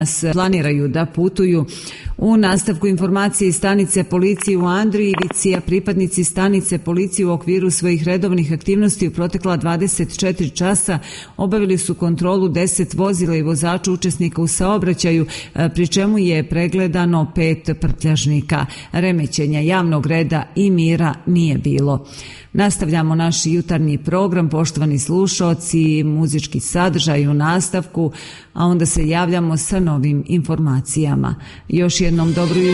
planiraju da putuju. U nastavku informacije iz stanice policije u Andrijevici, a pripadnici stanice policije u okviru svojih redovnih aktivnosti u protekla 24 časa obavili su kontrolu 10 vozila i vozača učesnika u saobraćaju, pri čemu je pregledano 5 prtljažnika. Remećenja javnog reda i mira nije bilo. Nastavljamo naš jutarnji program, poštovani slušaoci, muzički sadržaj u nastavku, a onda se javljamo sa novim informacijama. Još jednom dobro jutro.